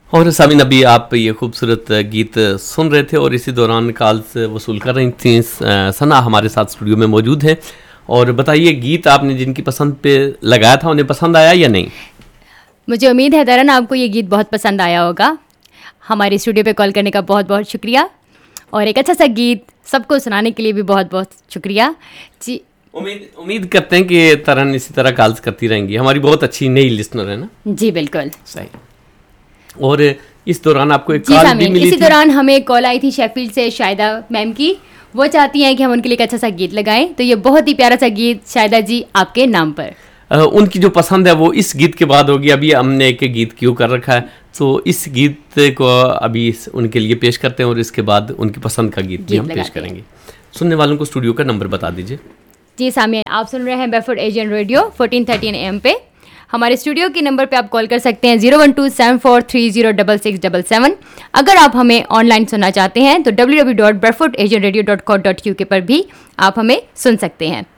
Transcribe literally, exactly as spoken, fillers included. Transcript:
और सामिन, अभी आप ये खूबसूरत गीत सुन रहे थे और इसी दौरान कॉल्स वसूल कर रही थी। सना हमारे साथ स्टूडियो में मौजूद है। और बताइए, गीत आपने जिनकी पसंद पे लगाया था उन्हें पसंद आया या नहीं? मुझे उम्मीद है तरन आपको ये गीत बहुत पसंद आया होगा। हमारे स्टूडियो पे कॉल करने का बहुत बहुत शुक्रिया और एक अच्छा सा गीत सबको सुनाने के लिए भी बहुत बहुत शुक्रिया जी। उम्मीद उम्मीद करते हैं कि तरन इसी तरह कॉल्स करती रहेंगी। हमारी बहुत अच्छी नई लिसनर है ना। जी बिल्कुल सही। और इस दौरान आपको एक जी कॉल सामिन, भी मिली इसी थी? दौरान हमें एक कॉल आई थी शेफील्ड से शायदा मैम की। वो चाहती हैं कि हम उनके लिए एक अच्छा सा गीत लगाएं, तो ये बहुत ही प्यारा सा गीत शायदा जी आपके नाम पर। आ, उनकी जो पसंद है वो इस गीत के बाद होगी। अभी हमने एक गीत क्यों कर रखा है, तो इस गीत को अभी इस, उनके लिए पेश करते हैं और इसके बाद उनकी पसंद का गीत, गीत भी हम पेश करेंगे। सुनने वालों को स्टूडियो का नंबर बता दीजिए। जी सामिन, आप सुन रहे हैं बेफोर्ड Asian radio fourteen thirteen M पे। हमारे स्टूडियो के नंबर पे आप कॉल कर सकते हैं zero one two seven four three zero double six double seven. अगर आप हमें ऑनलाइन सुनना चाहते हैं तो W W W dot बेफोर्ड Asian radio dot com dot U के पर भी आप हमें सुन सकते हैं।